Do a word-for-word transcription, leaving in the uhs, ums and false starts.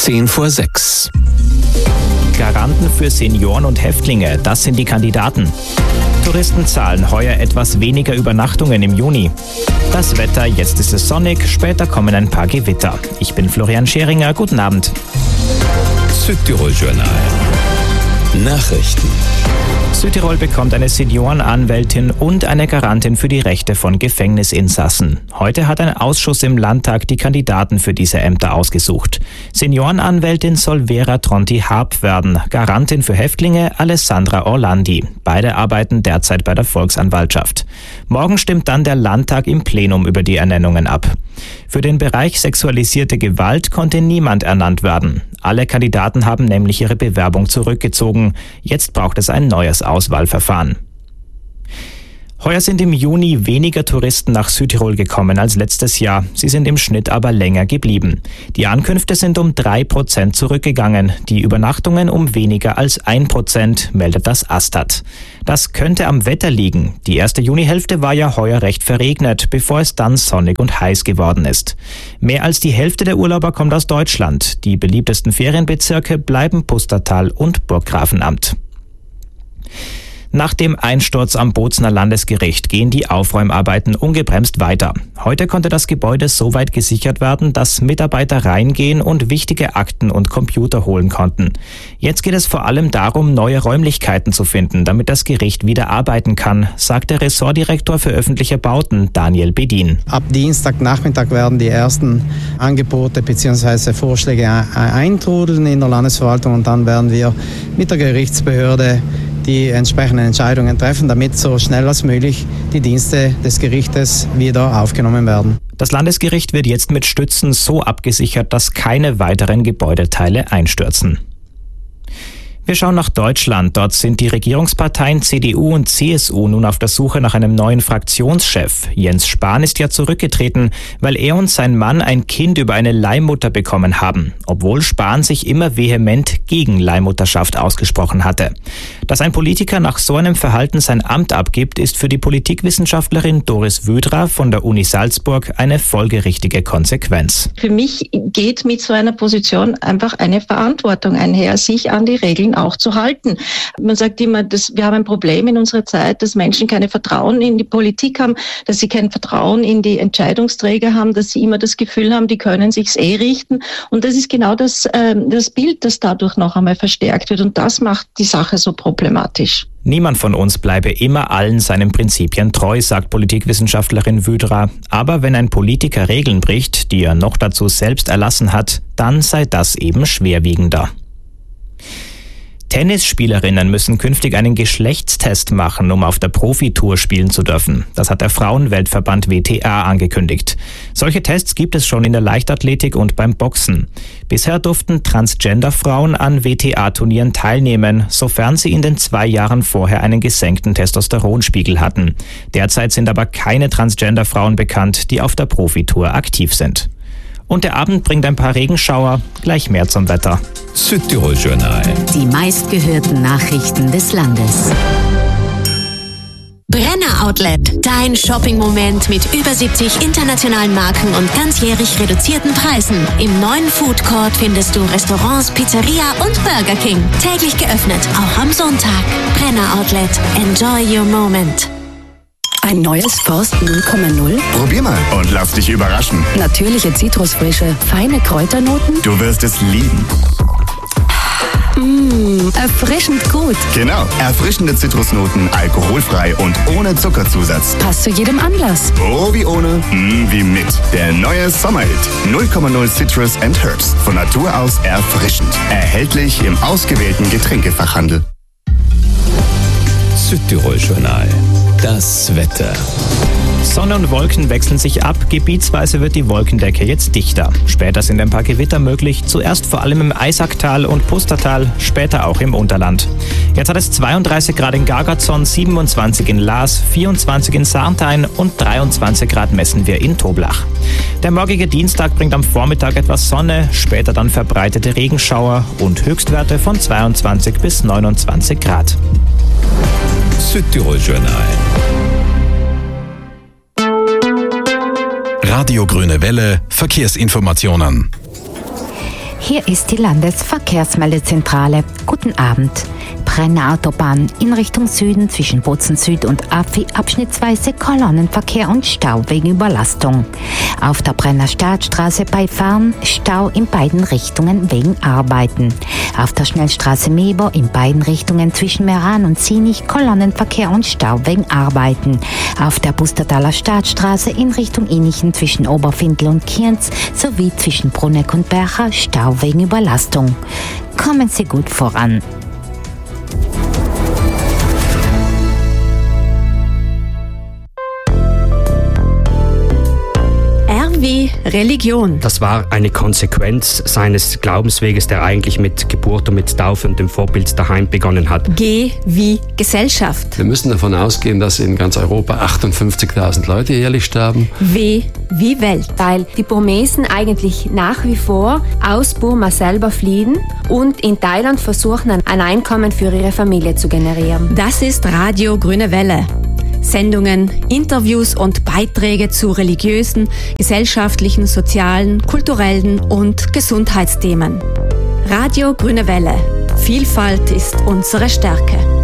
Zehn vor sechs. Garanten für Senioren und Häftlinge, das sind die Kandidaten. Touristen zahlen heuer etwas weniger Übernachtungen im Juni. Das Wetter, jetzt ist es sonnig, später kommen ein paar Gewitter. Ich bin Florian Scheringer, guten Abend. Südtirol-Journal. Nachrichten. Südtirol bekommt eine Seniorenanwältin und eine Garantin für die Rechte von Gefängnisinsassen. Heute hat ein Ausschuss im Landtag die Kandidaten für diese Ämter ausgesucht. Seniorenanwältin soll Vera Tronti-Harp werden, Garantin für Häftlinge Alessandra Orlandi. Beide arbeiten derzeit bei der Volksanwaltschaft. Morgen stimmt dann der Landtag im Plenum über die Ernennungen ab. Für den Bereich sexualisierte Gewalt konnte niemand ernannt werden. Alle Kandidaten haben nämlich ihre Bewerbung zurückgezogen. Jetzt braucht es ein neues Auswahlverfahren. Heuer sind im Juni weniger Touristen nach Südtirol gekommen als letztes Jahr. Sie sind im Schnitt aber länger geblieben. Die Ankünfte sind um drei Prozent zurückgegangen, die Übernachtungen um weniger als ein Prozent, meldet das Astat. Das könnte am Wetter liegen. Die erste Junihälfte war ja heuer recht verregnet, bevor es dann sonnig und heiß geworden ist. Mehr als die Hälfte der Urlauber kommt aus Deutschland. Die beliebtesten Ferienbezirke bleiben Pustertal und Burggrafenamt. Nach dem Einsturz am Bozner Landesgericht gehen die Aufräumarbeiten ungebremst weiter. Heute konnte das Gebäude so weit gesichert werden, dass Mitarbeiter reingehen und wichtige Akten und Computer holen konnten. Jetzt geht es vor allem darum, neue Räumlichkeiten zu finden, damit das Gericht wieder arbeiten kann, sagt der Ressortdirektor für öffentliche Bauten, Daniel Bedin. Ab Dienstagnachmittag werden die ersten Angebote bzw. Vorschläge eintrudeln in der Landesverwaltung und dann werden wir mit der Gerichtsbehörde die entsprechenden Entscheidungen treffen, damit so schnell als möglich die Dienste des Gerichtes wieder aufgenommen werden. Das Landesgericht wird jetzt mit Stützen so abgesichert, dass keine weiteren Gebäudeteile einstürzen. Wir schauen nach Deutschland. Dort sind die Regierungsparteien C D U und C S U nun auf der Suche nach einem neuen Fraktionschef. Jens Spahn ist ja zurückgetreten, weil er und sein Mann ein Kind über eine Leihmutter bekommen haben, obwohl Spahn sich immer vehement gegen Leihmutterschaft ausgesprochen hatte. Dass ein Politiker nach so einem Verhalten sein Amt abgibt, ist für die Politikwissenschaftlerin Doris Wüdra von der Uni Salzburg eine folgerichtige Konsequenz. Für mich geht mit so einer Position einfach eine Verantwortung einher, sich an die Regeln auch zu halten. Man sagt immer, dass wir haben ein Problem in unserer Zeit, dass Menschen keine Vertrauen in die Politik haben, dass sie kein Vertrauen in die Entscheidungsträger haben, dass sie immer das Gefühl haben, die können sich's eh richten. Und das ist genau das, äh, das Bild, das dadurch noch einmal verstärkt wird. Und das macht die Sache so problematisch. Niemand von uns bleibe immer allen seinen Prinzipien treu, sagt Politikwissenschaftlerin Wüdra. Aber wenn ein Politiker Regeln bricht, die er noch dazu selbst erlassen hat, dann sei das eben schwerwiegender. Tennisspielerinnen müssen künftig einen Geschlechtstest machen, um auf der Profitour spielen zu dürfen. Das hat der Frauenweltverband W T A angekündigt. Solche Tests gibt es schon in der Leichtathletik und beim Boxen. Bisher durften Transgender-Frauen an W T A-Turnieren teilnehmen, sofern sie in den zwei Jahren vorher einen gesenkten Testosteronspiegel hatten. Derzeit sind aber keine Transgender-Frauen bekannt, die auf der Profitour aktiv sind. Und der Abend bringt ein paar Regenschauer, gleich mehr zum Wetter. Südtirol-Journal. Die meistgehörten Nachrichten des Landes. Brenner Outlet, dein Shopping-Moment mit über siebzig internationalen Marken und ganzjährig reduzierten Preisen. Im neuen Food Court findest du Restaurants, Pizzeria und Burger King. Täglich geöffnet, auch am Sonntag. Brenner Outlet, enjoy your moment. Ein neues Forst null Komma null? Probier mal und lass dich überraschen. Natürliche Zitrusfrische, feine Kräuternoten? Du wirst es lieben. Mmh, erfrischend gut. Genau, erfrischende Zitrusnoten, alkoholfrei und ohne Zuckerzusatz. Passt zu jedem Anlass. Oh wie ohne, mm, wie mit. Der neue Sommerhit. null Komma null Citrus and Herbs. Von Natur aus erfrischend. Erhältlich im ausgewählten Getränkefachhandel. Südtirol-Journal. Das Wetter. Sonne und Wolken wechseln sich ab. Gebietsweise wird die Wolkendecke jetzt dichter. Später sind ein paar Gewitter möglich. Zuerst vor allem im Eisacktal und Pustertal, später auch im Unterland. Jetzt hat es zweiunddreißig Grad in Gargatzon, siebenundzwanzig in Laas, vierundzwanzig in Sarntein und dreiundzwanzig Grad messen wir in Toblach. Der morgige Dienstag bringt am Vormittag etwas Sonne, später dann verbreitete Regenschauer und Höchstwerte von zweiundzwanzig bis neunundzwanzig Grad. Südtirol-Journal. Radio Grüne Welle, Verkehrsinformationen. Hier ist die Landesverkehrsmeldezentrale. Guten Abend. Brenner-Autobahn in Richtung Süden zwischen Bozen Süd und Affi abschnittsweise Kolonnenverkehr und Stau wegen Überlastung. Auf der Brenner Startstraße bei Farn Stau in beiden Richtungen wegen Arbeiten. Auf der Schnellstraße Meber in beiden Richtungen zwischen Meran und Zienich Kolonnenverkehr und Stau wegen Arbeiten. Auf der Bustertaler Startstraße in Richtung Innichen zwischen Oberfindl und Kienz sowie zwischen Bruneck und Bercher Stau wegen Überlastung. Kommen Sie gut voran. Wie Religion. Das war eine Konsequenz seines Glaubensweges, der eigentlich mit Geburt und mit Taufe und dem Vorbild daheim begonnen hat. G wie Gesellschaft. Wir müssen davon ausgehen, dass in ganz Europa achtundfünfzigtausend Leute jährlich sterben. W wie Welt. Weil die Burmesen eigentlich nach wie vor aus Burma selber fliehen und in Thailand versuchen, ein Einkommen für ihre Familie zu generieren. Das ist Radio Grüne Welle. Sendungen, Interviews und Beiträge zu religiösen, gesellschaftlichen, sozialen, kulturellen und Gesundheitsthemen. Radio Grüne Welle. Vielfalt ist unsere Stärke.